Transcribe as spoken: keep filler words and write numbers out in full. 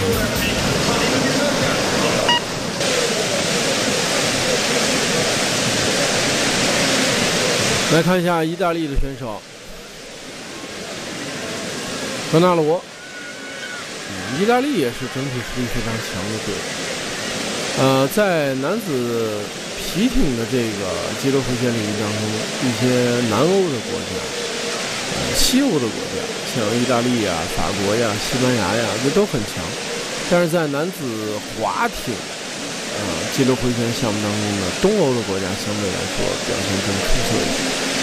来看一下意大利的选手格纳罗，意大利也是整体实力非常强的队。呃，在男子皮艇的这个激流回旋领域当中，一些南欧的国家、呃、西欧的国家，像意大利呀、法国呀、西班牙呀，这都很强。但是在男子划艇呃激流回旋项目当中呢，东欧的国家相对来说表现更出色一些。